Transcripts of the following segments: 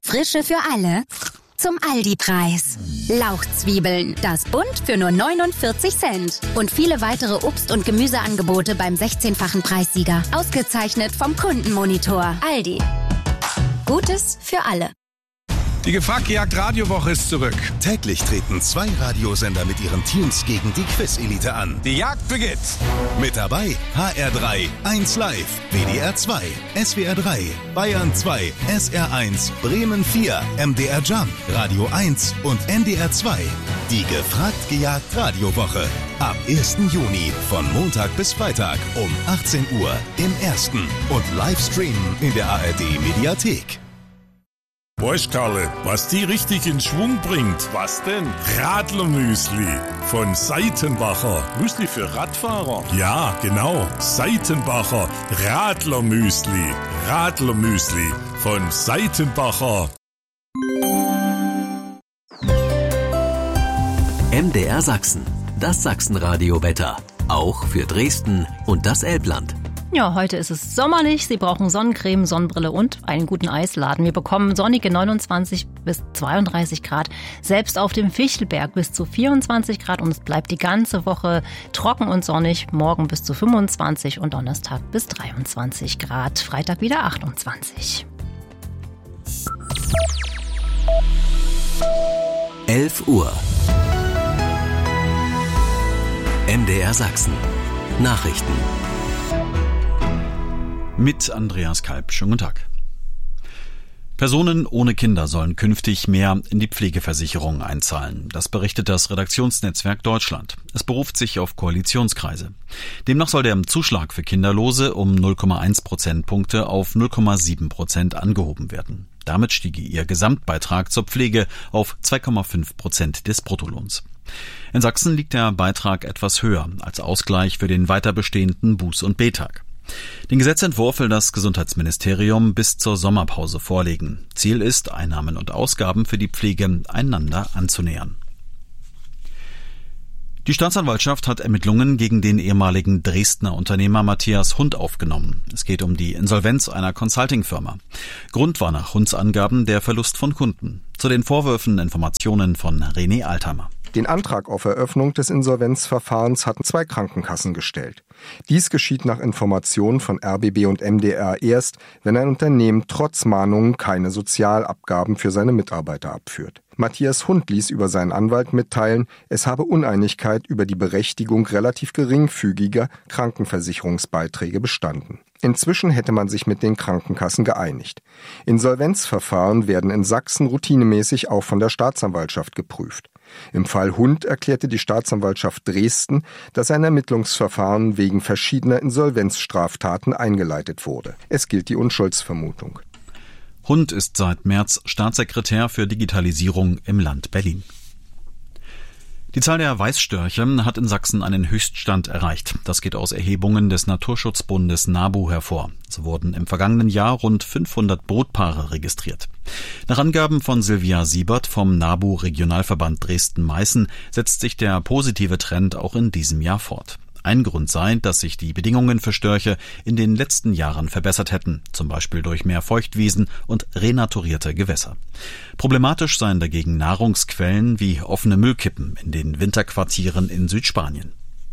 Frische für alle zum Aldi-Preis. Lauchzwiebeln, das Bund für nur 49 Cent. Und viele weitere Obst- und Gemüseangebote beim 16-fachen Preissieger. Ausgezeichnet vom Kundenmonitor. Aldi. Gutes für alle. Die Gefragt-Gejagt-Radiowoche ist zurück. Täglich treten 2 Radiosender mit ihren Teams gegen die Quiz-Elite an. Die Jagd beginnt. Mit dabei HR3, 1 Live, WDR 2, SWR 3, Bayern 2, SR 1, Bremen 4, MDR Jump, Radio 1 und NDR 2. Die Gefragt-Gejagt-Radiowoche. Ab 1. Juni von Montag bis Freitag um 18 Uhr im Ersten und Livestreamen in der ARD-Mediathek. Weißt Karle, was die richtig in Schwung bringt? Was denn? Radlermüsli von Seitenbacher. Müsli für Radfahrer? Ja, genau. Seitenbacher Radlermüsli. Radlermüsli von Seitenbacher. MDR Sachsen. Das Sachsenradio-Wetter. Auch für Dresden und das Elbland. Ja, heute ist es sommerlich. Sie brauchen Sonnencreme, Sonnenbrille und einen guten Eisladen. Wir bekommen sonnige 29 bis 32 Grad. Selbst auf dem Fichtelberg bis zu 24 Grad. Und es bleibt die ganze Woche trocken und sonnig. Morgen bis zu 25 und Donnerstag bis 23 Grad. Freitag wieder 28. 11 Uhr. MDR Sachsen. Nachrichten. Mit Andreas Kalb. Schönen guten Tag. Personen ohne Kinder sollen künftig mehr in die Pflegeversicherung einzahlen. Das berichtet das Redaktionsnetzwerk Deutschland. Es beruft sich auf Koalitionskreise. Demnach soll der Zuschlag für Kinderlose um 0,1 Prozentpunkte auf 0,7% angehoben werden. Damit stiege ihr Gesamtbeitrag zur Pflege auf 2,5% des Bruttolohns. In Sachsen liegt der Beitrag etwas höher als Ausgleich für den weiter bestehenden Buß- und B-Tag. Den Gesetzentwurf will das Gesundheitsministerium bis zur Sommerpause vorlegen. Ziel ist, Einnahmen und Ausgaben für die Pflege einander anzunähern. Die Staatsanwaltschaft hat Ermittlungen gegen den ehemaligen Dresdner Unternehmer Matthias Hund aufgenommen. Es geht um die Insolvenz einer Consulting-Firma. Grund war nach Hunds Angaben der Verlust von Kunden. Zu den Vorwürfen Informationen von René Altheimer. Den Antrag auf Eröffnung des Insolvenzverfahrens hatten 2 Krankenkassen gestellt. Dies geschieht nach Informationen von RBB und MDR erst, wenn ein Unternehmen trotz Mahnungen keine Sozialabgaben für seine Mitarbeiter abführt. Matthias Hund ließ über seinen Anwalt mitteilen, es habe Uneinigkeit über die Berechtigung relativ geringfügiger Krankenversicherungsbeiträge bestanden. Inzwischen hätte man sich mit den Krankenkassen geeinigt. Insolvenzverfahren werden in Sachsen routinemäßig auch von der Staatsanwaltschaft geprüft. Im Fall Hund erklärte die Staatsanwaltschaft Dresden, dass ein Ermittlungsverfahren wegen verschiedener Insolvenzstraftaten eingeleitet wurde. Es gilt die Unschuldsvermutung. Hund ist seit März Staatssekretär für Digitalisierung im Land Berlin. Die Zahl der Weißstörche hat in Sachsen einen Höchststand erreicht. Das geht aus Erhebungen des Naturschutzbundes NABU hervor. Es wurden im vergangenen Jahr rund 500 Brutpaare registriert. Nach Angaben von Silvia Siebert vom NABU Regionalverband Dresden-Meißen setzt sich der positive Trend auch in diesem Jahr fort. Ein Grund sei, dass sich die Bedingungen für Störche in den letzten Jahren verbessert hätten, zum Beispiel durch mehr Feuchtwiesen und renaturierte Gewässer. Problematisch seien dagegen Nahrungsquellen wie offene Müllkippen in den Winterquartieren in Südspanien.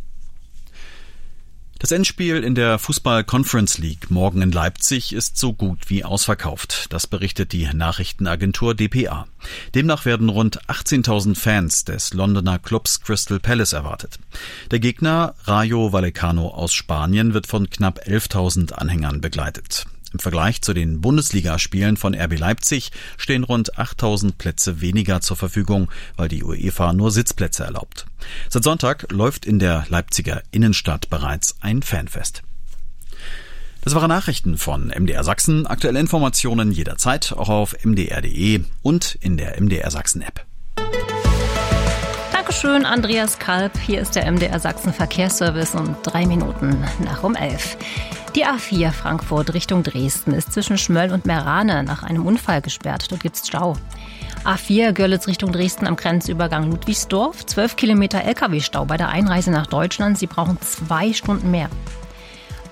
Das Endspiel in der Fußball-Conference League morgen in Leipzig ist so gut wie ausverkauft. Das berichtet die Nachrichtenagentur dpa. Demnach werden rund 18.000 Fans des Londoner Clubs Crystal Palace erwartet. Der Gegner Rayo Vallecano aus Spanien wird von knapp 11.000 Anhängern begleitet. Im Vergleich zu den Bundesligaspielen von RB Leipzig stehen rund 8.000 Plätze weniger zur Verfügung, weil die UEFA nur Sitzplätze erlaubt. Seit Sonntag läuft in der Leipziger Innenstadt bereits ein Fanfest. Das waren Nachrichten von MDR Sachsen. Aktuelle Informationen jederzeit auch auf mdr.de und in der MDR Sachsen App. Dankeschön, Andreas Kalb. Hier ist der MDR Sachsen Verkehrsservice um 3 Minuten nach um 11. Die A4 Frankfurt Richtung Dresden ist zwischen Schmöll und Meerane nach einem Unfall gesperrt. Dort gibt's Stau. A4 Görlitz Richtung Dresden am Grenzübergang Ludwigsdorf. 12 Kilometer Lkw-Stau bei der Einreise nach Deutschland. Sie brauchen 2 Stunden mehr.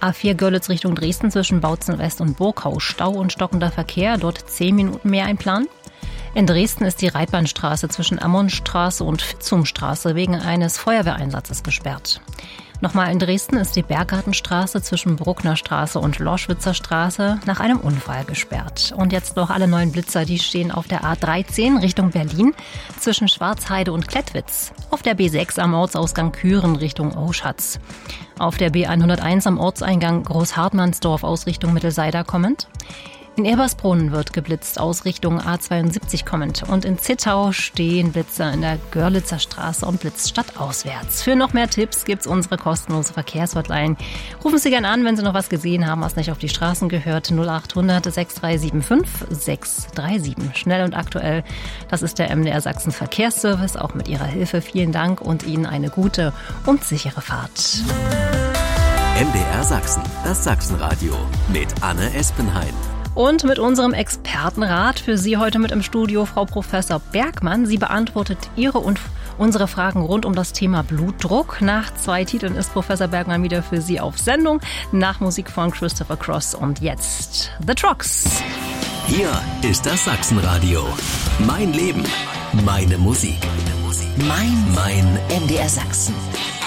A4 Görlitz Richtung Dresden zwischen Bautzen West und Burgau. Stau und stockender Verkehr, dort 10 Minuten mehr einplanen. In Dresden ist die Reitbahnstraße zwischen Ammonstraße und Fitzumstraße wegen eines Feuerwehreinsatzes gesperrt. Nochmal in Dresden ist die Berggartenstraße zwischen Bruckner Straße und Loschwitzer Straße nach einem Unfall gesperrt. Und jetzt noch alle neuen Blitzer, die stehen auf der A13 Richtung Berlin zwischen Schwarzheide und Klettwitz. Auf der B6 am Ortsausgang Küren Richtung Oschatz. Auf der B101 am Ortseingang Großhartmannsdorf aus Richtung Mittelseida kommend. In Ebersbrunn wird geblitzt aus Richtung A72 kommend. Und in Zittau stehen Blitzer in der Görlitzer Straße und blitzt stadtauswärts. Für noch mehr Tipps gibt's unsere kostenlose Verkehrshotline. Rufen Sie gerne an, wenn Sie noch was gesehen haben, was nicht auf die Straßen gehört. 0800 6375 637. Schnell und aktuell. Das ist der MDR Sachsen Verkehrsservice. Auch mit Ihrer Hilfe vielen Dank und Ihnen eine gute und sichere Fahrt. MDR Sachsen, das Sachsenradio mit Anne Espenheim. Und mit unserem Expertenrat für Sie heute mit im Studio Frau Professor Bergmann. Sie beantwortet Ihre und unsere Fragen rund um das Thema Blutdruck. Nach 2 Titeln ist Professor Bergmann wieder für Sie auf Sendung. Nach Musik von Christopher Cross und jetzt The Trucks. Hier ist das Sachsenradio. Mein Leben, meine Musik. Mein MDR Sachsen.